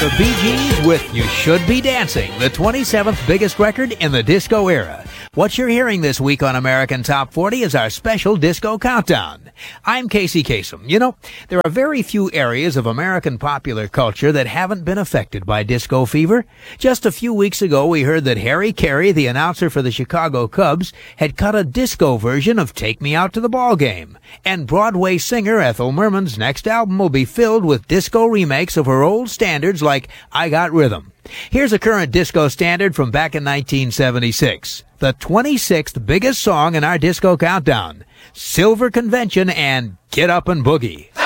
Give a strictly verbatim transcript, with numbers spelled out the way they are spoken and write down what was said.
The Bee Gees with You Should Be Dancing, the twenty-seventh biggest record in the disco era. What you're hearing this week on American Top forty is our special disco countdown. I'm Casey Kasem. You know, there are very few areas of American popular culture that haven't been affected by disco fever. Just a few weeks ago, we heard that Harry Carey, the announcer for the Chicago Cubs, had cut a disco version of Take Me Out to the Ball Game. And Broadway singer Ethel Merman's next album will be filled with disco remakes of her old standards like I Got Rhythm. Here's a current disco standard from back in nineteen seventy-six. The twenty-sixth biggest song in our disco countdown. Silver Convention and Get Up and Boogie.